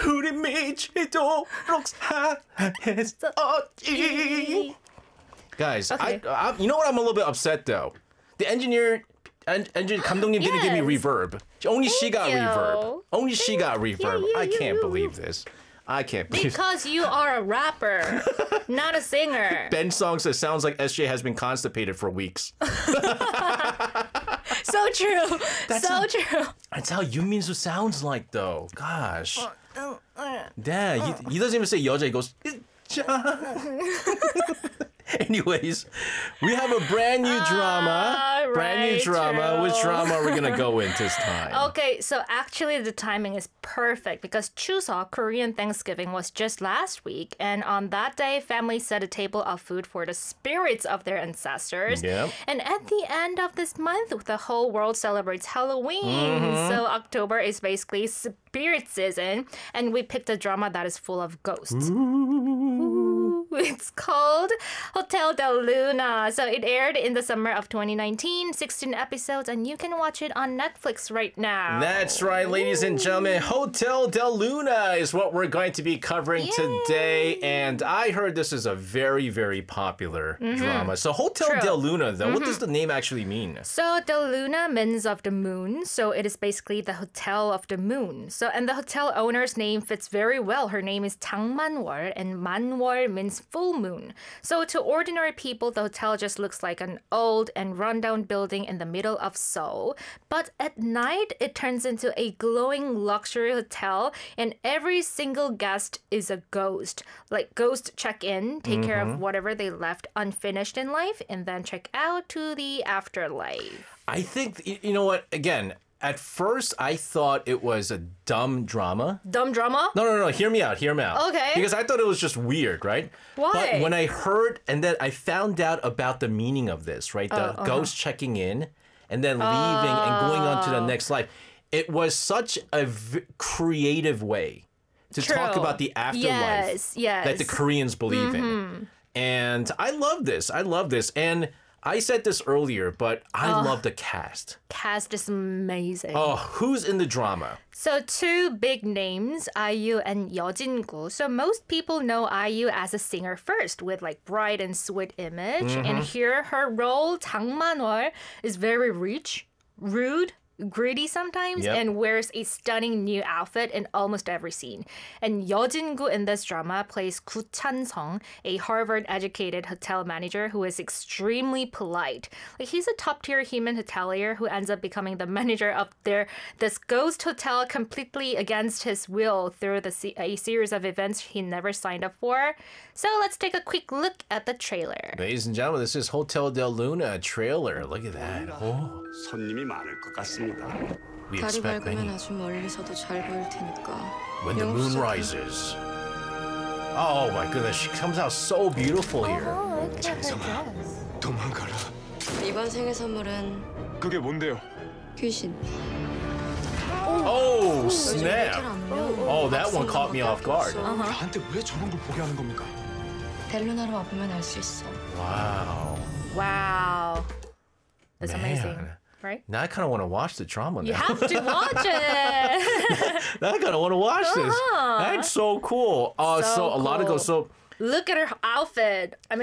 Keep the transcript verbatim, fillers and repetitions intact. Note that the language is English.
우리 미치도록 사랑했었지. Guys, Okay. I, I, you know what? I'm a little bit upset though. The engineer, en, engineer 감독님 didn't give me Yes. reverb. Only she got you. reverb. Only she got reverb. you, I can't you. believe this. I can't believe Because you are a rapper, not a singer. Ben song says sounds like S J has been constipated for weeks. So true. That's so a- true. That's how Yuminsu sounds like though. Gosh. Uh, Yeah, he, he doesn't even say 여자. He goes. Anyways, we have a brand new drama. Ah, brand new right, drama. true. Which drama are we gonna go into this time? Okay, so actually the timing is perfect because Chuseok, Korean Thanksgiving, was just last week. And on that day, families set a table of food for the spirits of their ancestors. Yep. And at the end of this month, the whole world celebrates Halloween. Mm-hmm. So October is basically spirit season. And we picked a drama that is full of ghosts. Ooh, it's called Hotel Del Luna. So it aired in the summer of twenty nineteen, sixteen episodes, and you can watch it on Netflix right now. That's right, ladies and gentlemen. Hotel Del Luna is what we're going to be covering Yay. today. And I heard this is a very, very popular drama. So Hotel True. Del Luna, though, what does the name actually mean? So Del Luna means of the moon. So it is basically the hotel of the moon. So and the hotel owner's name fits very well. Her name is Chang Man-wol, and Man-wol means full moon. So to ordinary people, the hotel just looks like an old and rundown building in the middle of Seoul. But at night, it turns into a glowing luxury hotel, and every single guest is a ghost. Like ghost check in, take care of whatever they left unfinished in life, and then check out to the afterlife. I think, y- you know what, again, at first I thought it was a dumb drama. Dumb drama? No, no, no. Hear me out. Hear me out. Okay. Because I thought it was just weird, right? Why? But when I heard and then I found out about the meaning of this, right? The Oh, uh-huh. ghost checking in and then leaving and going on to the next life. It was such a v- creative way to talk True. about the afterlife Yes, yes. that the Koreans believe in. And I love this. I love this. And I said this earlier, but I love the cast. Cast is amazing. Oh, who's in the drama? So two big names, I U and Yeojin-gu. So most people know I U as a singer first with like bright and sweet image. And here her role, Chang Man-wol, is very rich, rude, gritty sometimes, Yep. and wears a stunning new outfit in almost every scene. And Yeojin-gu in this drama plays Gu Chan-sung, a Harvard-educated hotel manager who is extremely polite. Like he's a top-tier human hotelier who ends up becoming the manager of their this ghost hotel completely against his will through the se- a series of events he never signed up for. So let's take a quick look at the trailer. Ladies and gentlemen, this is Hotel Del Luna trailer. Look at that. Oh, 손님이 많을 것 같습니다. we 달이 expect 밝으면 many. 아주 멀리서도 잘 보일 테니까. When the moon 영수증 rises. Oh my goodness, she comes out so beautiful here. Oh, look at her dress. 도망가라. 이번 생일 선물은 그게 뭔데요? 귀신. Oh, 요즘 snap. 호텔 안 오면 Oh, that one 박수는 caught me off guard. 없어. 나한테 왜 저런 걸 보게 하는 겁니까? 델루나로 와보면 알 수 있어. Wow. Wow. That's Man. amazing. Right? Now I kind of want to watch the drama You now. have to watch it. Now I kind of want to watch this. Uh-huh. That's so cool. Uh, so, So a lot of cool. go. So Look at her outfit. I mean,